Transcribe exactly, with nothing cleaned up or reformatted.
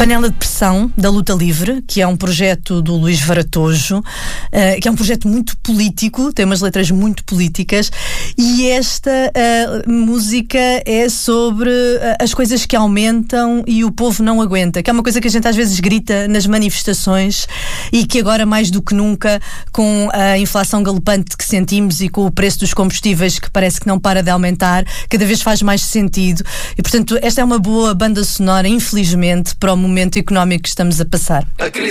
Panela de Pressão, da Luta Livre, que é um projeto do Luís Varatojo, uh, que é um projeto muito político, tem umas letras muito políticas, e esta uh, música é sobre uh, as coisas que aumentam e o povo não aguenta, que é uma coisa que a gente às vezes grita nas manifestações e que agora mais do que nunca, com a inflação galopante que sentimos e com o preço dos combustíveis que parece que não para de aumentar, cada vez faz mais sentido. E portanto esta é uma boa banda sonora, infelizmente, para o momento económico que estamos a passar.